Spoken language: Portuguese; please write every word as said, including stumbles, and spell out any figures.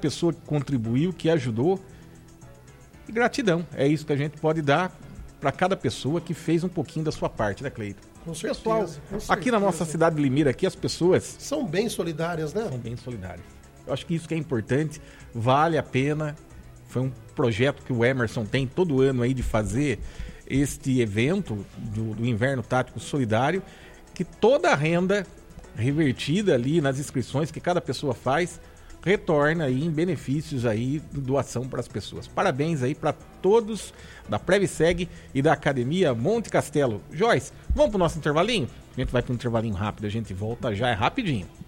pessoa que contribuiu, que ajudou. E gratidão. É isso que a gente pode dar para cada pessoa que fez um pouquinho da sua parte, né, Cleiton? Com certeza, Pessoal, com certeza. aqui na nossa cidade de Limeira, aqui as pessoas são bem solidárias, né? São bem solidárias. Eu acho que isso que é importante, vale a pena. Foi um projeto que o Emerson tem todo ano aí de fazer este evento do, do Inverno Tático Solidário, que toda a renda revertida ali nas inscrições que cada pessoa faz retorna aí em benefícios aí de doação para as pessoas. Parabéns aí para todos da Previseg e da Academia Monte Castelo. Joyce, vamos para o nosso intervalinho? A gente vai para um intervalinho rápido, a gente volta já, é rapidinho.